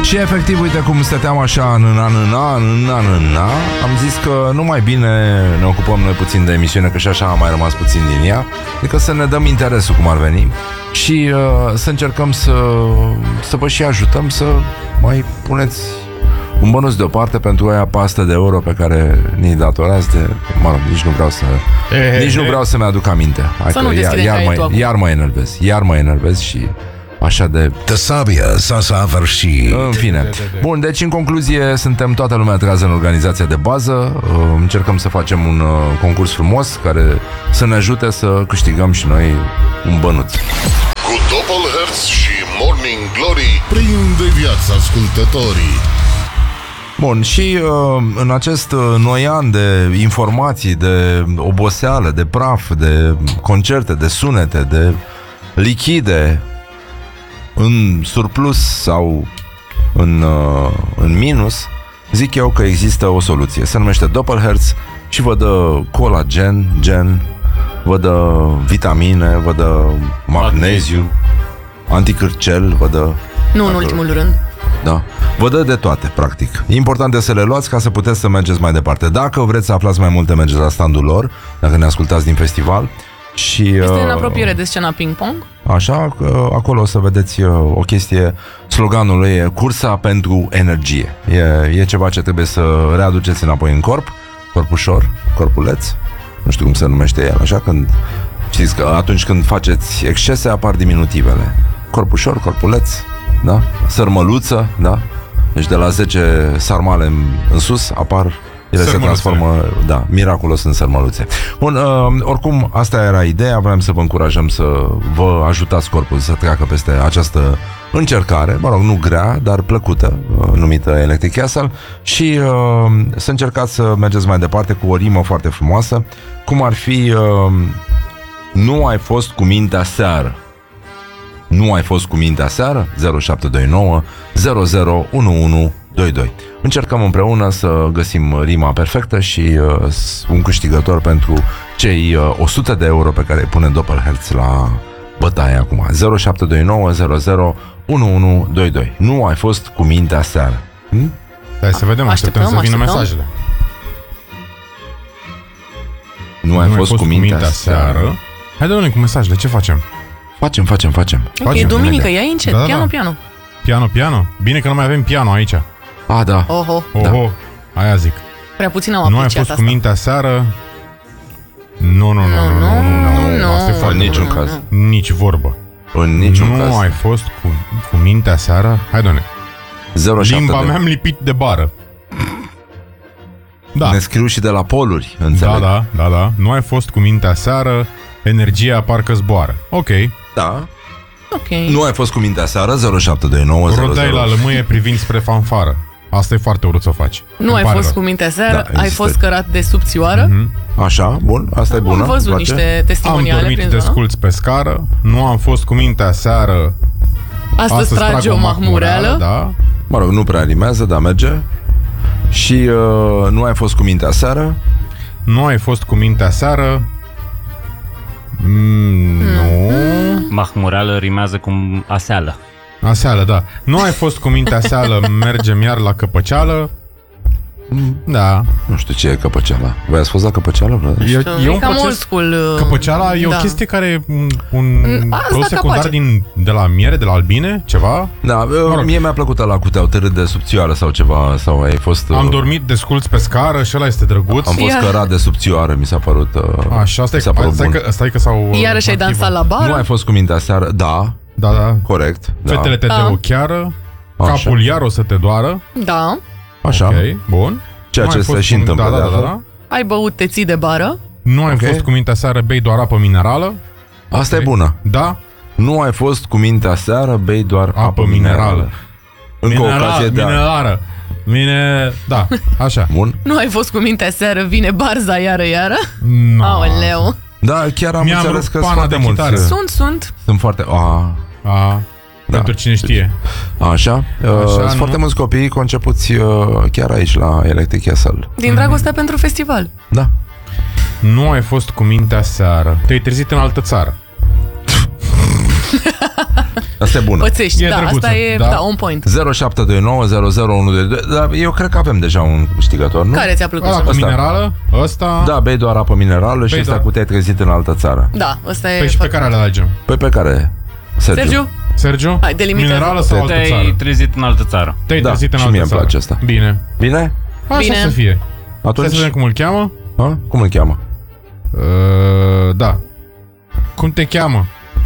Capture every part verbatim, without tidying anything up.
Și efectiv, uite cum stăteam așa în an, în an, în an, în an, am zis că nu mai bine ne ocupăm noi puțin de emisiune, că și așa am mai rămas puțin din ea, adică să ne dăm interesul cum ar veni și uh, să încercăm să, să vă și ajutăm să mai puneți un bonus deoparte pentru aia pastă de euro pe care ni-i datorați de... Mă rog, nici nu vreau să... E, nici e, nu vreau să-mi aduc aminte. Hai că iar, iar, mă, iar mă enervez. Iar mă enervez și... Așa de... The sabia s-a săvârșit. În fine. Bun, deci în concluzie suntem toată lumea trează în organizația de bază. Încercăm să facem un concurs frumos care să ne ajute să câștigăm și noi un bănuț. Cu Doppelherz și Morning Glory prinde viața ascultătorii. Bun, și uh, în acest noi an de informații, de oboseală, de praf, de concerte, de sunete, de lichide în surplus sau în, uh, în minus, zic eu că există o soluție. Se numește Doppelherz și vă dă colagen, gen, vă dă vitamine, vă dă magneziu, anticârcel, vă dă... Nu în ultimul rând. Da. Vă dă de toate, practic. Important e să le luați ca să puteți să mergeți mai departe. Dacă vreți să aflați mai multe, mergeți la standul lor, dacă ne ascultați din festival. Și, este uh, în apropiere de scena ping-pong. Așa, uh, acolo o să vedeți uh, o chestie, sloganul lui e cursa pentru energie. E, e ceva ce trebuie să readuceți înapoi în corp, corpușor, corpuleț, nu știu cum se numește el, așa, când știți că atunci când faceți excese apar diminutivele. Corpușor, corpuleț, da? Sărmăluță, da? Deci de la zece sarmale în, în sus apar, ele se transformă, da, miraculos în sărmăluțe. Bun, uh, oricum, asta era ideea, vreau să vă încurajăm să vă ajutați corpul să treacă peste această încercare, mă rog, nu grea, dar plăcută, uh, numită Electric Castle, și uh, să încercați să mergeți mai departe cu o rimă foarte frumoasă, cum ar fi uh, nu ai fost cu mintea seară. Nu ai fost cu mintea seară? zero șapte doi nouă zero zero unu unu doi doi. Încercăm împreună să găsim rima perfectă și uh, un câștigător pentru cei uh, o sută de euro pe care îi pune Doppelherz la bătaie acum. zero șapte doi nouă zero zero unu unu doi doi. Nu ai fost cu mintea seară. Hm? Hai să vedem, așteptăm, așteptăm să vină așteptăm. mesajele. Nu ai nu fost, fost cu mintea, mintea seară. seară. Hai, domnule, cu mesajele, ce facem? Facem, facem, facem. Ok, facem, duminică, ia încet, da, piano, da. piano. Piano, piano? Bine că nu mai avem piano aici. Ah, da. Oho. Oho, da. Aia zic. Prea puțin am apreciat Nu ai fost asta. cu mintea seară? Nu, nu, nu, nu, nu, nu, nu, nu. Asta e foarte în niciun caz. Nici vorbă. În niciun nu caz. Nu ai fost cu, cu mintea seară? Hai, doamne. Limba mea am lipit de bară. Da. Ne scriu și de la poluri, înțeleg. Da, da, da, da. Nu ai fost cu mintea seară, energia parcă zboară. Ok. Da. Ok. Nu ai fost cu mintea seară, zero șapte doi nouă zero zero. Rodai la lămâie privind spre fanfară. Asta e foarte urât să o faci. Nu ai fost rău. Cu mintea seară, da, ai fost cărat de subțioară. Mm-hmm. Așa, bun, asta e bună. Am văzut niște testimoniale. Am dormit desculți pe scară. Nu am fost cu mintea seară. Astăzi, Astăzi trage o mahmureală. Da. Mă rog, nu prea rimează, dar merge. Și uh, nu ai fost cu mintea seară. Nu ai fost cu mintea seară. Mm, nu. Mahmureală rimează cu aseală. Aseală, da. Nu ai fost cu mintea seală, mergem iar la căpăceală. Da. Nu știu ce e căpăceala. Voi ați fost la căpăceală? E, e un proces... School, căpăceala e da. o chestie care un, un produs secundar din, de la miere, de la albine, ceva. Da, mă rog. Mie mi-a plăcut ăla cu te-au târât de subțioară sau ceva, sau ai fost... Am dormit desculți pe scară și ăla este drăguț. Am fost cărat de subțioară, mi s-a părut... Uh, Așa, stai, stai, stai, că, stai că s-au... Iarăși ai dansat la bar? Nu ai fost cu mintea seară, da. Da, da. Corect. Fetele da. te dă o chiară, capul iar o să te doară. Da. Așa. Ok, bun. Ceea ce se și întâmplă. Da, da, da, da. Ai băut, te ții de bară. Nu ai okay. fost cu mintea seară, bei doar apă minerală. Asta okay. e bună. Da. Nu ai fost cu mintea seară, bei doar apă, apă minerală. minerală. Încă Mineral, o ocazie de minerală. Mine, da, așa. Bun. Nu ai fost cu mintea seară, vine barza iară, iară? No. Aoleu. Da, chiar am Mi-am înțeles că sunt foarte mulți. Sunt, sunt. Sunt foarte... A. A. Da. Pentru cine știe. Așa, Așa uh, Sunt nu? foarte mulți copii concepuți uh, chiar aici la Electric Castle. Din dragostea mm-hmm. pentru festival. Da. Nu ai fost cu mintea seară. Te-ai trezit în altă țară. Asta e bună. Pățești, E da, drăguță, asta e da. da, on point. zero șapte doi nouă zero zero unu doi doi. Dar eu cred că avem deja un câștigător, nu? Care ți-a plăcut? Ăla cel cu mai mult? minerală, ăsta... Da, bei doar apă minerală și Bei ăsta doar- cu te-ai trezit în altă țară. Da, ăsta e... Păi și pe care le alegem? Păi pe care? Sergiu? Sergiu? Sergiu? Hai, delimitează. Minerală sau altă Te-ai țară? trezit în altă țară. Te-ai Da, trezit în și altă mie îmi țară. place asta. Bine. Bine? Așa Bine. să fie. Hai Atunci... să vedem cum îl cheamă. Ha? Cum îl cheamă? Uh, da. Cum te cheamă?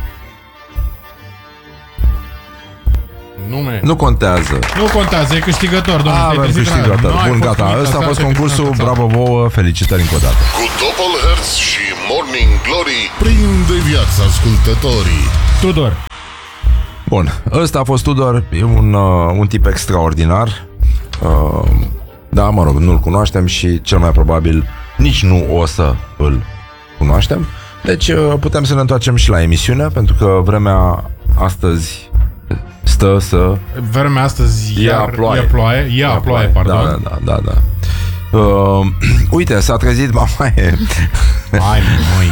Nume. Nu contează. Nu contează, e câștigător, domnule. A, te-ai avem trezit în altă- câștigător. Nu ai Bun, fost gata. primit Ăsta a aseară, fost te-ai trezit în concursul. altă țară. Bravo vouă. Felicitări încă o dată. Cu Doppelherz și Morning Glory prinde viața ascultătorii. Tudor. Bun, ăsta a fost Tudor. E un, uh, un tip extraordinar. Uh, da, mă rog, nu-l cunoaștem și cel mai probabil nici nu o să îl cunoaștem. Deci uh, putem să ne întoarcem și la emisiune, pentru că vremea astăzi stă să... Vremea astăzi Ia iar, ploaie. Ia ploaie. Ia ploaie, pardon. Da, da, da, da. Uh, uite, s-a trezit mamaie. Hai, măi.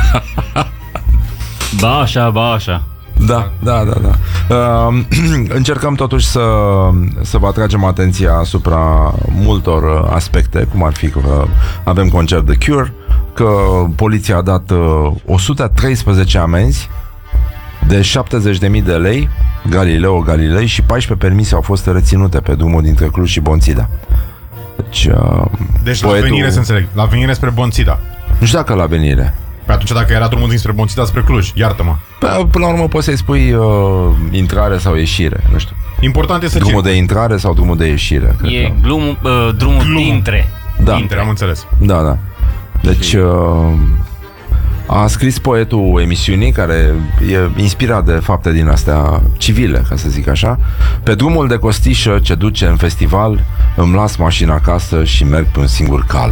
Ba așa, ba așa. Da, da, da, da. Uh, încercăm totuși să, să vă atragem atenția asupra multor aspecte, cum ar fi că avem concert The Cure, că poliția a dat uh, o sută treisprezece amenzi de șaptezeci de mii de lei Galileo Galilei și paisprezece permise au fost reținute pe drumul dintre Cluj și Bonțida. Deci, uh, Deci la poetul... venire să înțeleg. La venire spre Bonțida. Nu știu dacă la venire. Pe atunci dacă era drumul dinspre Bonțida spre Cluj, iartă-mă. Până la urmă poți să-i spui uh, intrare sau ieșire, nu știu. Important e să Drumul circul. de intrare sau drumul de ieșire. Cred E că. glumul, uh, drumul Glumul. dintre. Da. Intre, am înțeles. Da, da. Deci uh, a scris poetul emisiunii, care e inspirat de fapte din astea civile, ca să zic așa. Pe drumul de costișă ce duce în festival, îmi las mașina acasă și merg pe un singur cal.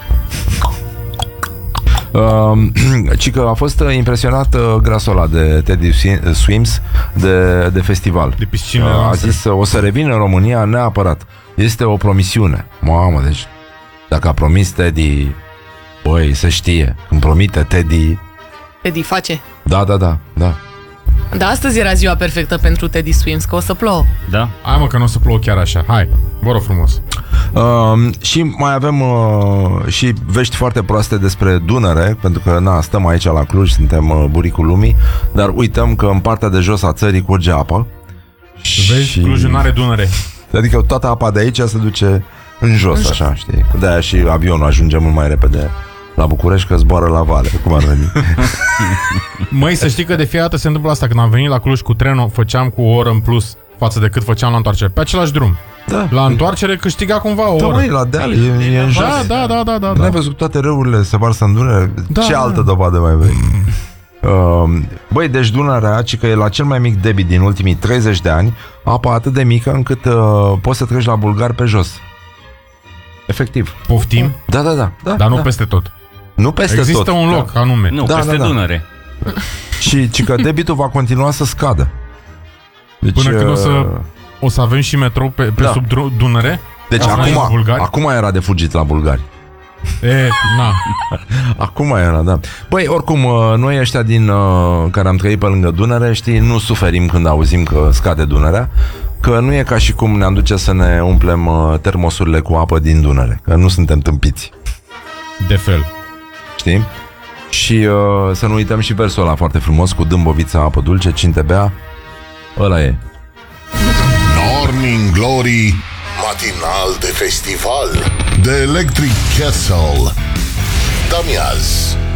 Uh, ci că a fost impresionat uh, grasul ăla de Teddy Swims de, de festival. De piscinele Uh, a noastre. zis, o să revină în România neapărat. Este o promisiune. Mamă, deci dacă a promis Teddy, băi, să știe, îmi promite Teddy. Teddy face. Da, da, da, da. Dar astăzi era ziua perfectă pentru Teddy Swims, că o să plouă. Da? Hai mă că nu o să plouă chiar așa. Hai, vă rog frumos. Uh, și mai avem uh, și vești foarte proaste despre Dunăre, pentru că na, stăm aici la Cluj, suntem uh, buricul lumii, dar uităm că în partea de jos a țării curge apă. Vezi, Și- Clujul n-are Dunăre. Adică toată apa de aici se duce în jos, așa, știi? De-aia și avionul ajunge mult mai repede la București, că zboară la vale, cum ar veni. Măi, să știi că de fiecare dată se întâmplă asta. Când am venit la Cluj cu trenul, făceam cu o oră în plus față de cât făceam la întoarcere. Pe același drum. Da. La întoarcere câștiga cumva o Da, oră. măi, la deal, e, e în jos. Da, da, da, da, da, N-ai da. văzut toate râurile se varsă în Dunăre? Da, Ce da. altă dovadă mai vrei? Uh, băi, deci Dunărea, ci că e la cel mai mic debit din ultimii treizeci de ani, apa atât de mică încât uh, poți să treci la bulgar pe jos. Efectiv. Poftim, Da, da, da. da dar nu da. peste tot. Nu peste Există tot. un loc Da. anume. Nu, Da, peste da, da. Dunăre. Și ci că debitul va continua să scadă. Deci, Până când o să, uh, o să avem și metrou pe, pe Da. sub dru- Dunăre. Deci Ca să mergi la acum, bulgari. acum era de fugit la bulgari. E, na. Acum era, da. Băi, oricum, uh, noi ăștia din uh, care am trăit pe lângă Dunăre, știi, nu suferim când auzim că scade Dunărea, că nu e ca și cum ne-am duce să ne umplem uh, termosurile cu apă din Dunăre, că nu suntem tâmpiți, De fel. știi? Și uh, să nu uităm și versul ăla foarte frumos cu Dâmbovița, apă dulce, cine te bea, ăla e. Morning Glory, matinal de festival, de Electric Castle. Damiaz.